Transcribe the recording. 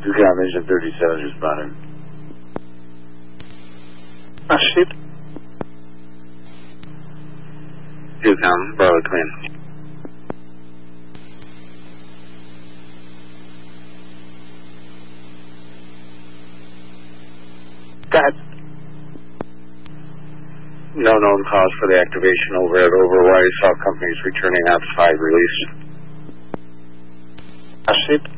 Ducom Vision 37 responding. Ship. Ducom, Bravo Twin. Go ahead. No known cause for the activation overhead over White. All companies returning out 5 release. Ship.